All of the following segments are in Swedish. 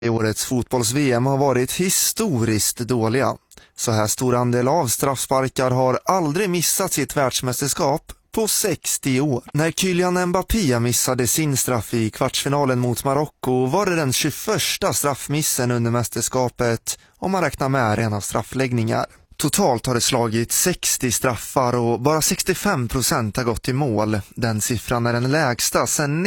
I årets fotbolls-VM har varit historiskt dåliga. Så här stor andel av straffsparkar har aldrig missat sitt världsmästerskap på 60 år. När Kylian Mbappé missade sin straff i kvartsfinalen mot Marocko var det den 21:a straffmissen under mästerskapet om man räknar med rena straffläggningar. Totalt har det slagit 60 straffar och bara 65% har gått i mål. Den siffran är den lägsta sedan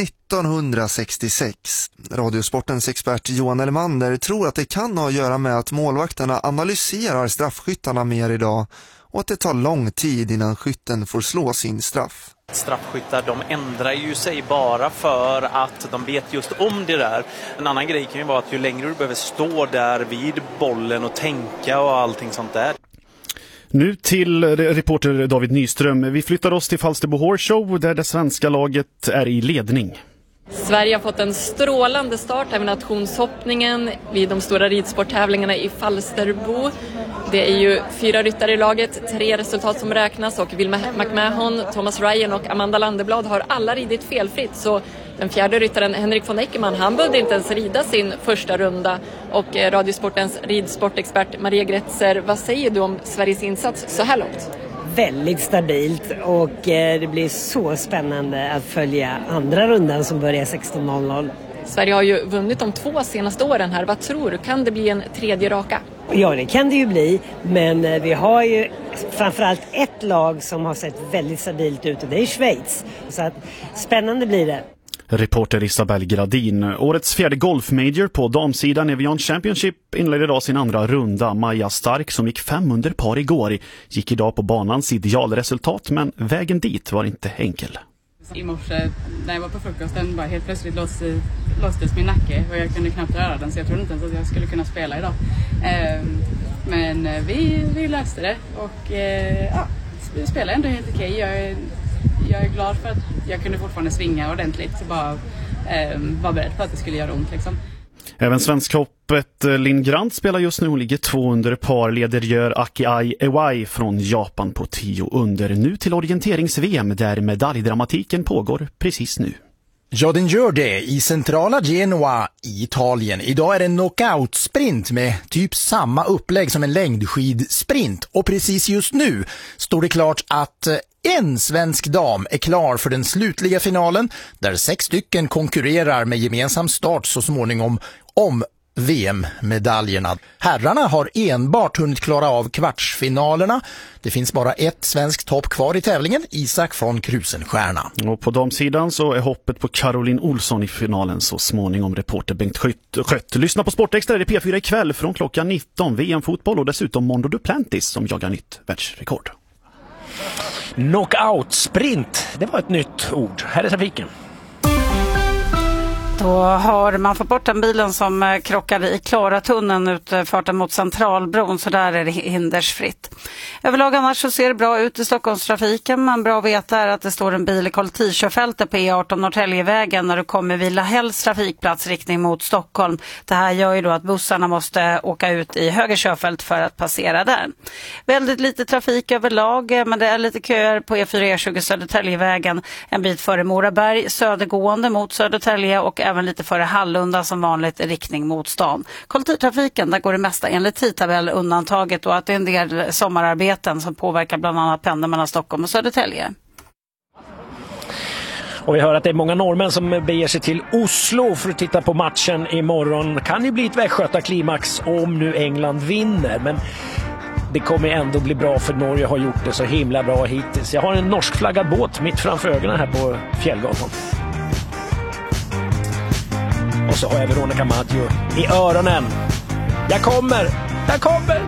1966. Radiosportens expert Johan Elmander tror att det kan ha att göra med att målvakterna analyserar straffskyttarna mer idag och att det tar lång tid innan skytten får slå sin straff. Straffskyttar, de ändrar ju sig bara för att de vet just om det där. En annan grej kan ju vara att ju längre du behöver stå där vid bollen och tänka och allting sånt där. Nu till reporter David Nyström. Vi flyttar oss till Falsterbo Horse Show där det svenska laget är i ledning. Sverige har fått en strålande start här med nationshoppningen vid de stora ridsporttävlingarna i Falsterbo. Det är ju 4 ryttare i laget, 3 resultat som räknas och Wilma McMahon, Thomas Ryan och Amanda Landeblad har alla ridit felfritt. Så den 4:e ryttaren Henrik von Eckermann, han behövde inte ens rida sin första runda. Och Radiosportens ridsportexpert Maria Gretzer, vad säger du om Sveriges insats så här långt? Väldigt stabilt och det blir så spännande att följa andra rundan som börjar 16:00. Sverige har ju vunnit de 2 senaste åren här. Vad tror du? Kan det bli en 3:e raka? Ja, det kan det ju bli. Men vi har ju framförallt ett lag som har sett väldigt stabilt ut och det är Schweiz. Så att, spännande blir det. Reporter Isabel Gradin. Årets 4:e golfmajor på damsidan Evian Championship inledde idag sin andra runda. Maja Stark, som gick 5 under par igår, gick idag på banans idealresultat, men vägen dit var inte enkel. I morse när jag var på frukosten bara helt plötsligt låstes min nacke och jag kunde knappt röra den, så jag trodde inte ens att jag skulle kunna spela idag. Men vi löste det och vi spelade ändå helt okej. Jag är glad för att jag kunde fortfarande svinga ordentligt och bara var beredd på att det skulle göra ont liksom. Även svenskhoppet Linn Grant spelar just nu. Hon ligger 2 under par, leder gör Aki Ewai från Japan på 10 under. Nu till orienterings-VM där medaljdramatiken pågår precis nu. Ja, den gör det i centrala Genua i Italien. Idag är det en knockout-sprint med typ samma upplägg som en längdskidsprint. Och precis just nu står det klart att en svensk dam är klar för den slutliga finalen där 6 stycken konkurrerar med gemensam start så småningom om VM-medaljerna. Herrarna har enbart hunnit klara av kvartsfinalerna. Det finns bara ett svensk topp kvar i tävlingen, Isak von Krusenstjerna. Och på damsidan så är hoppet på Caroline Olsson i finalen så småningom. Reporter Bengt Schött. Lyssna på Sportextra, det är P4 ikväll från klockan 19. VM-fotboll och dessutom Mondo Duplantis som jagar nytt världsrekord. Knockout, sprint, det var ett nytt ord. Här är trafiken. Då har man fått bort den bilen som krockade i Klaratunneln utfarten mot Centralbron, så där är det hindersfritt. Överlag annars så ser det bra ut i Stockholmstrafiken, men bra att veta är att det står en bil i kollektivkörfältet på E18 Norrtäljevägen när du kommer vid Lahälls trafikplats riktning mot Stockholm. Det här gör ju då att bussarna måste åka ut i höger körfält för att passera där. Väldigt lite trafik överlag, men det är lite köer på E4-E20 Södertäljevägen en bit före Moraberg, södergående mot Södertälje och även lite före Hallunda som vanligt i riktning mot stan. Kollektivtrafiken, där går det mesta enligt tidtabell undantaget och att det är en del sommararbeten som påverkar bland annat pendeln mellan Stockholm och Södertälje. Och vi hör att det är många norrmän som beger sig till Oslo för att titta på matchen imorgon. Kan ju bli ett västgötaklimax om nu England vinner, men det kommer ändå bli bra för Norge har gjort det så himla bra hittills. Jag har en norskflaggad båt mitt framför ögonen här på Fjällgatan. Och så har jag Veronica Maggio i öronen. Jag kommer!